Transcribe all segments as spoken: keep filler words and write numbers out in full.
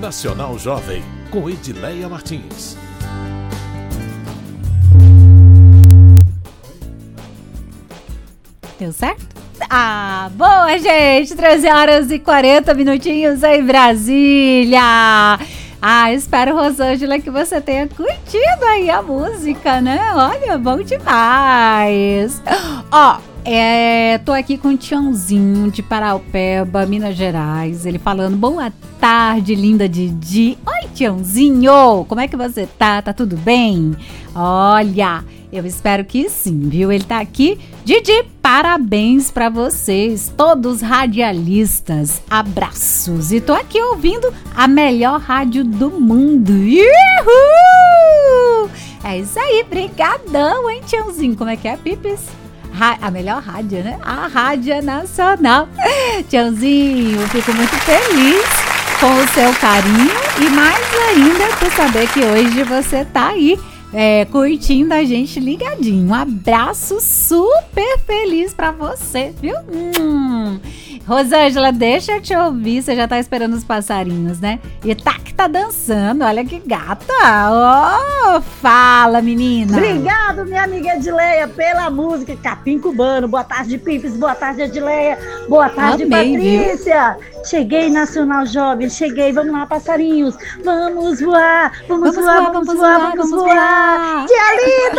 Nacional Jovem, com Edileia Martins. Deu certo? Ah, boa, gente! treze horas e quarenta minutinhos em Brasília. Ah, espero, Rosângela, que você tenha curtido aí a música, né? Olha, bom demais. Ó, é, tô aqui com o Tiãozinho de Paraupeba, Minas Gerais. Ele falando, boa tarde, linda Didi. Oi, Tiãozinho, como é que você tá? Tá tudo bem? Olha, eu espero que sim, viu? Ele tá aqui. Didi, parabéns pra vocês, todos radialistas. Abraços. E tô aqui ouvindo a melhor rádio do mundo. Uhul! É isso aí, brigadão, hein, Tiãozinho? Como é que é, Pipis? A melhor rádio, né? A Rádio Nacional. Tiãozinho, fico muito feliz com o seu carinho e mais ainda por saber que hoje você tá aí é, curtindo a gente ligadinho. Um abraço super feliz pra você, viu? Hum. Rosângela, deixa eu te ouvir, você já tá esperando os passarinhos, né? E tá que tá dançando, olha que gata. Oh, fala, menina. Obrigado, minha amiga Edileia, pela música Capim Cubano. Boa tarde, Pipes, boa tarde, Edileia. Boa tarde, amei, Patrícia. Viu? Cheguei, Nacional Jovem, cheguei. Vamos lá, passarinhos. Vamos voar, vamos, vamos voar, voar, vamos voar, voar, vamos voar. voar. Tia linda!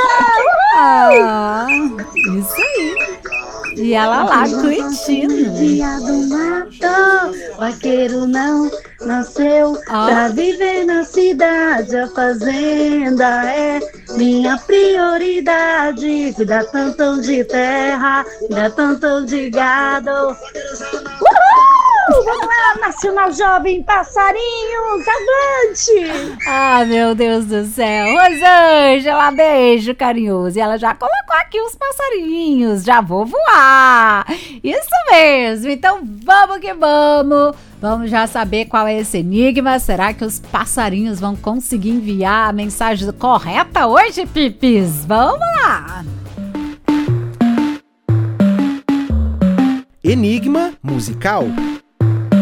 Ah, isso aí. E ela lá, curtindo. Dia do mato, vaqueiro não nasceu oh. pra viver na cidade. A fazenda é minha prioridade. Cuidar tanto de terra, cuidar tanto de gado. Uhul! Vamos lá, Nacional Jovem, passarinhos, avante! Ah, meu Deus do céu. Rosângela, beijo carinhoso. E ela já colocou aqui os passarinhos. Já vou voar. Isso mesmo. Então vamos que vamos. Vamos já saber qual é esse enigma. Será que os passarinhos vão conseguir enviar a mensagem correta hoje, Pipis? Vamos lá. Enigma musical.